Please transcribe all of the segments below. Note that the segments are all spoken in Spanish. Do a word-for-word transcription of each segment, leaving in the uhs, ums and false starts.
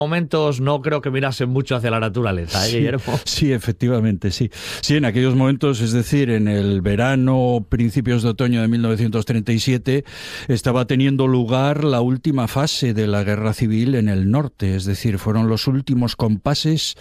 momentos no creo que mirasen mucho hacia la naturaleza, ¿eh, sí, Guillermo? Sí, efectivamente, sí. Sí, en aquellos momentos, es decir, en el verano, principios de otoño de mil novecientos treinta y siete, estaba teniendo lugar la última fase de la guerra civil en el norte, es decir, fueron los últimos compases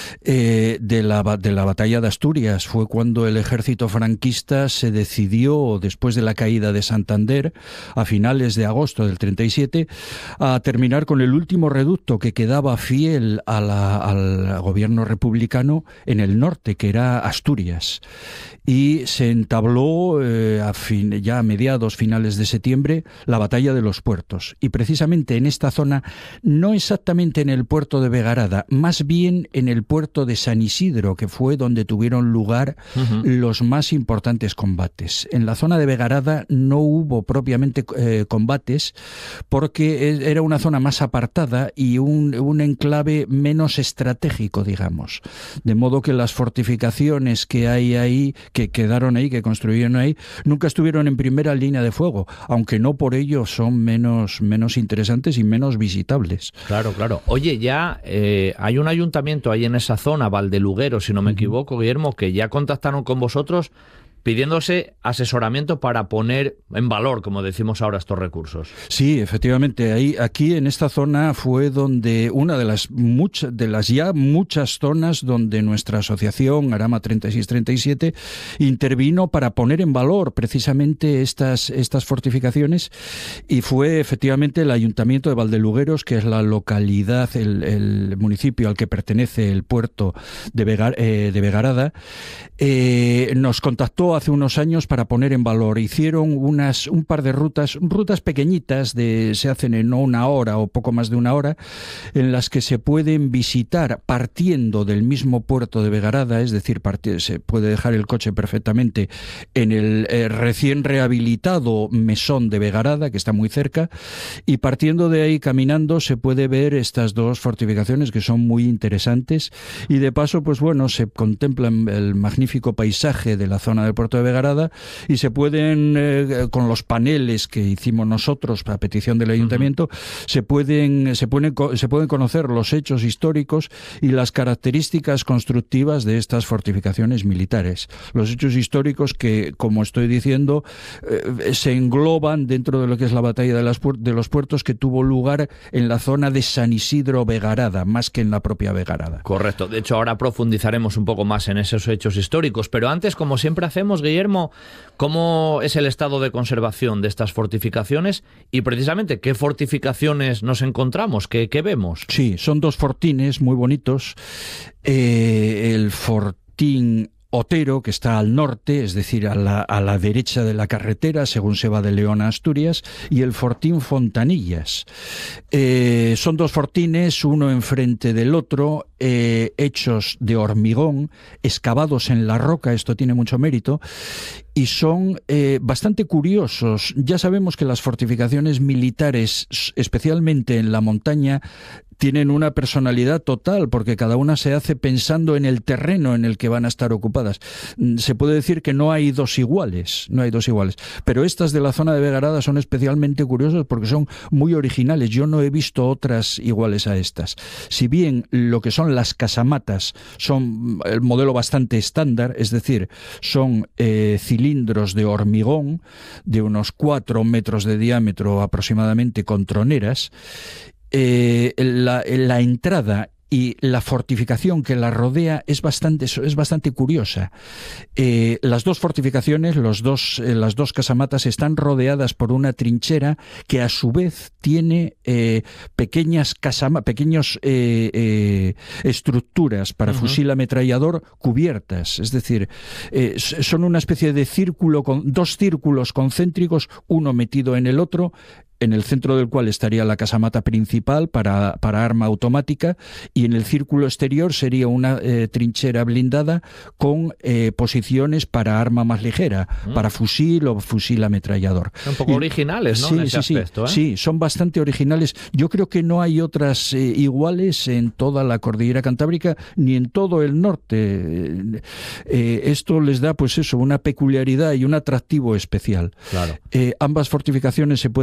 eh, de, la, de la batalla de Asturias. Fue cuando el ejército franquista se decidió, después de la caída de Santander, a finales de agosto del treinta y siete, a terminar con el último reducto que quedaba daba fiel a la, al gobierno republicano en el norte, que era Asturias. Y se entabló eh, a fin, ya a mediados, finales de septiembre, la batalla de los puertos. Y precisamente en esta zona, no exactamente en el puerto de Vegarada, más bien en el puerto de San Isidro, que fue donde tuvieron lugar uh-huh. los más importantes combates. En la zona de Vegarada no hubo propiamente eh, combates, porque era una zona más apartada y un un enclave menos estratégico, digamos. De modo que las fortificaciones que hay ahí, que quedaron ahí, que construyeron ahí, nunca estuvieron en primera línea de fuego, aunque no por ello son menos, menos interesantes y menos visitables. Claro, claro. Oye, ya eh, hay un ayuntamiento ahí en esa zona, Valdeluguero, si no me equivoco, Guillermo, que ya contactaron con vosotros pidiéndose asesoramiento para poner en valor, como decimos ahora, estos recursos. Sí, efectivamente. Ahí, aquí en esta zona fue donde una de las muchas, de las ya muchas zonas donde nuestra asociación Arama treinta y seis treinta y siete intervino para poner en valor precisamente estas, estas fortificaciones, y fue efectivamente el Ayuntamiento de Valdelugueros, que es la localidad, el, el municipio al que pertenece el puerto de, Vegar, eh, de Vegarada, eh, nos contactó hace unos años para poner en valor. Hicieron unas un par de rutas, rutas pequeñitas, de se hacen en una hora o poco más de una hora, en las que se pueden visitar partiendo del mismo puerto de Vegarada, es decir, part- se puede dejar el coche perfectamente en el eh, recién rehabilitado mesón de Vegarada, que está muy cerca, y partiendo de ahí caminando se puede ver estas dos fortificaciones que son muy interesantes, y de paso, pues bueno, se contempla el magnífico paisaje de la zona del puerto de Vegarada, y se pueden, eh, con los paneles que hicimos nosotros a petición del ayuntamiento, uh-huh. se pueden se pueden se pueden conocer los hechos históricos y las características constructivas de estas fortificaciones militares. Los hechos históricos que, como estoy diciendo, eh, se engloban dentro de lo que es la batalla de, las puer- de los puertos, que tuvo lugar en la zona de San Isidro Vegarada, más que en la propia Vegarada. Correcto. De hecho, ahora profundizaremos un poco más en esos hechos históricos, pero antes, como siempre hacemos, Guillermo, ¿cómo es el estado de conservación de estas fortificaciones? Y precisamente, ¿qué fortificaciones nos encontramos? ¿Qué, qué vemos? Sí, son dos fortines muy bonitos. Eh, el fortín Otero, que está al norte, es decir, a la, a la derecha de la carretera, según se va de León a Asturias, y el fortín Fontanillas. Eh, son dos fortines, uno enfrente del otro, eh, hechos de hormigón, excavados en la roca, esto tiene mucho mérito, y son eh, bastante curiosos. Ya sabemos que las fortificaciones militares, especialmente en la montaña, tienen una personalidad total, porque cada una se hace pensando en el terreno en el que van a estar ocupadas. Se puede decir que no hay dos iguales, no hay dos iguales, pero estas de la zona de Vegarada son especialmente curiosas porque son muy originales. Yo no he visto otras iguales a estas. Si bien lo que son las casamatas son el modelo bastante estándar, es decir, son eh, cilindros de hormigón de unos cuatro metros de diámetro aproximadamente, con troneras, Eh, la, la entrada y la fortificación que la rodea es bastante, es bastante curiosa. Eh, las dos fortificaciones, los dos, eh, las dos casamatas, están rodeadas por una trinchera que a su vez tiene eh, pequeñas casama, pequeños eh, eh, estructuras para uh-huh. fusil ametrallador cubiertas. Es decir, eh, son una especie de círculo, con dos círculos concéntricos, uno metido en el otro, en el centro del cual estaría la casamata principal para, para arma automática, y en el círculo exterior sería una eh, trinchera blindada con eh, posiciones para arma más ligera, mm. para fusil o fusil ametrallador. Son un poco y, originales, ¿no? Sí, en ese sí, aspecto, sí, ¿eh? sí, son bastante originales. Yo creo que no hay otras eh, iguales en toda la cordillera cantábrica ni en todo el norte. Eh, eh, esto les da, pues eso, una peculiaridad y un atractivo especial. Claro. Eh, ambas fortificaciones se pueden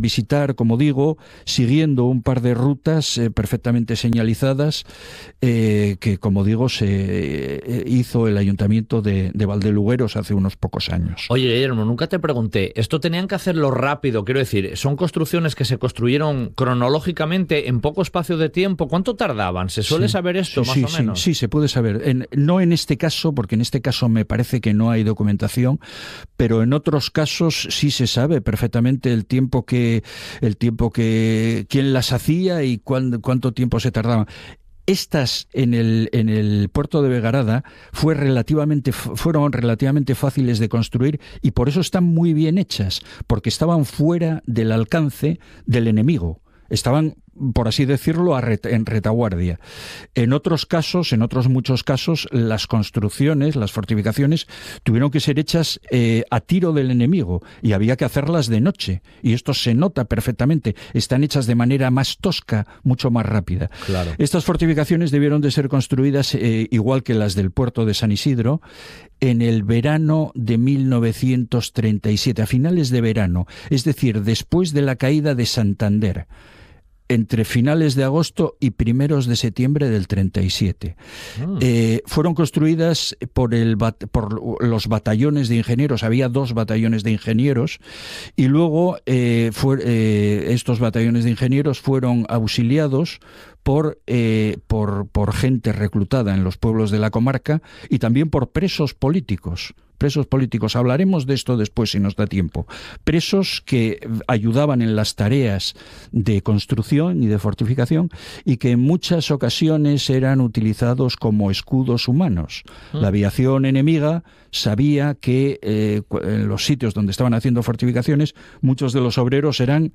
visitar, como digo, siguiendo un par de rutas eh, perfectamente señalizadas eh, que, como digo, se eh, hizo el Ayuntamiento de, de Valdelugueros hace unos pocos años. Oye, Guillermo, nunca te pregunté, ¿esto tenían que hacerlo rápido? Quiero decir, ¿son construcciones que se construyeron cronológicamente en poco espacio de tiempo? ¿Cuánto tardaban? ¿Se suele sí, saber esto, sí, más sí, o menos? Sí, sí, se puede saber. En, no en este caso, porque en este caso me parece que no hay documentación, pero en otros casos sí se sabe perfectamente el tiempo que, el tiempo que, quién las hacía y cuán, cuánto tiempo se tardaban. Estas en el, en el puerto de Vegarada fue relativamente, fueron relativamente fáciles de construir y por eso están muy bien hechas, porque estaban fuera del alcance del enemigo. Estaban, por así decirlo, a ret- en retaguardia. En otros casos, en otros muchos casos, las construcciones, las fortificaciones, tuvieron que ser hechas eh, a tiro del enemigo y había que hacerlas de noche. Y esto se nota perfectamente. Están hechas de manera más tosca, mucho más rápida. Claro. Estas fortificaciones debieron de ser construidas, eh, igual que las del puerto de San Isidro, en el verano de mil novecientos treinta y siete, a finales de verano, es decir, después de la caída de Santander, entre finales de agosto y primeros de septiembre del treinta y siete. Mm. Eh, fueron construidas por, el bat- por los batallones de ingenieros, había dos batallones de ingenieros, y luego eh, fue, eh, estos batallones de ingenieros fueron auxiliados por, eh, por, por gente reclutada en los pueblos de la comarca y también por presos políticos. Presos políticos, hablaremos de esto después si nos da tiempo. Presos que ayudaban en las tareas de construcción y de fortificación y que en muchas ocasiones eran utilizados como escudos humanos. Mm. La aviación enemiga sabía que eh, en los sitios donde estaban haciendo fortificaciones, muchos de los obreros eran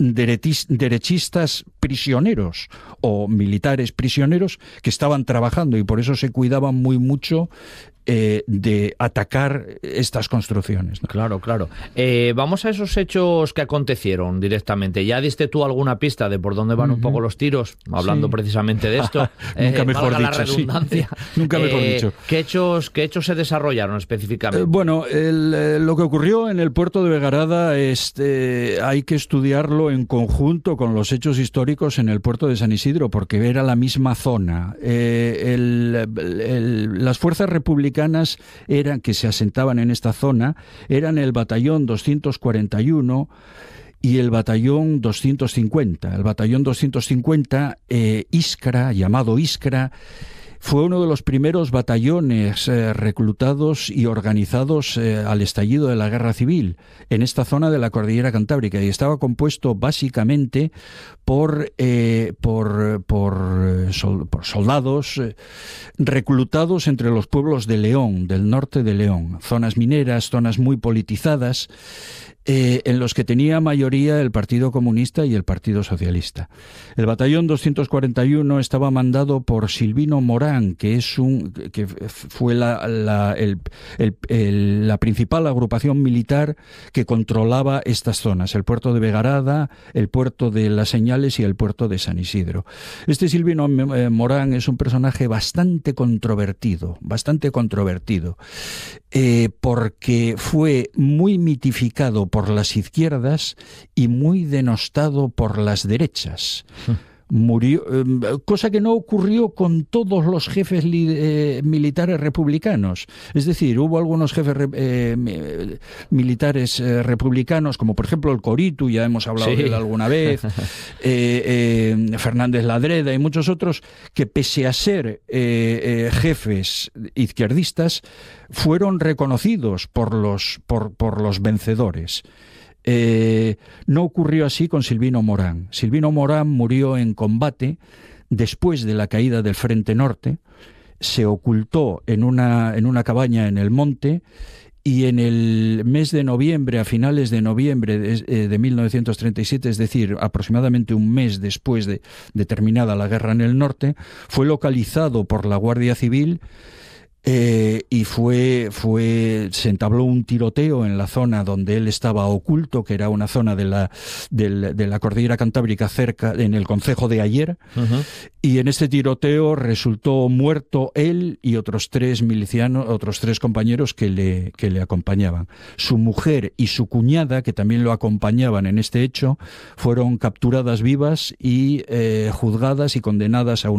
derechistas prisioneros o militares prisioneros que estaban trabajando y por eso se cuidaban muy mucho eh, de atacar estas construcciones, ¿no? Claro, claro. Eh, vamos a esos hechos que acontecieron directamente. ¿Ya diste tú alguna pista de por dónde van uh-huh. un poco los tiros? Hablando sí. precisamente de esto. Nunca eh, mejor dicho. La redundancia. Sí. Nunca mejor eh, dicho. ¿qué hechos, ¿Qué hechos se desarrollaron específicamente? Eh, bueno, el, eh, lo que ocurrió en el puerto de Vegarada este, hay que estudiarlo en conjunto con los hechos históricos en el puerto de San Isidro, porque era la misma zona. Eh, el, el, las fuerzas republicanas eran, que se asentaban en esta zona, eran el batallón doscientos cuarenta y uno y el batallón doscientos cincuenta. El batallón doscientos cincuenta, eh, Iskra, llamado Iskra, fue uno de los primeros batallones eh, reclutados y organizados eh, al estallido de la Guerra Civil en esta zona de la Cordillera Cantábrica y estaba compuesto básicamente por, eh, por, por, sol, por soldados eh, reclutados entre los pueblos de León, del norte de León, zonas mineras, zonas muy politizadas, Eh, en los que tenía mayoría el Partido Comunista y el Partido Socialista. El batallón doscientos cuarenta y uno estaba mandado por Silvino Morán, que es un que fue la, la, el, el, el, la principal agrupación militar que controlaba estas zonas, el puerto de Vegarada, el puerto de Las Señales y el puerto de San Isidro. Este Silvino Morán es un personaje bastante controvertido, bastante controvertido, eh, porque fue muy mitificado por las izquierdas y muy denostado por las derechas. Murió, eh, cosa que no ocurrió con todos los jefes li, eh, militares republicanos. Es decir, hubo algunos jefes eh, militares eh, republicanos, como por ejemplo el Coritu, ya hemos hablado sí. de él alguna vez, eh, eh, Fernández Ladreda y muchos otros, que pese a ser eh, eh, jefes izquierdistas, fueron reconocidos por los, por, por los vencedores. Eh, no ocurrió así con Silvino Morán. Silvino Morán murió en combate después de la caída del Frente Norte, se ocultó en una, en una cabaña en el monte y en el mes de noviembre, a finales de noviembre de, de mil novecientos treinta y siete, es decir, aproximadamente un mes después de, de terminada la guerra en el norte, fue localizado por la Guardia Civil Eh, y fue, fue, se entabló un tiroteo en la zona donde él estaba oculto, que era una zona de la, de, de la cordillera Cantábrica, cerca, en el concejo de Ayer, uh-huh. Y en este tiroteo resultó muerto él y otros tres milicianos, otros tres compañeros que le, que le acompañaban. Su mujer y su cuñada, que también lo acompañaban en este hecho, fueron capturadas vivas y eh, juzgadas y condenadas a una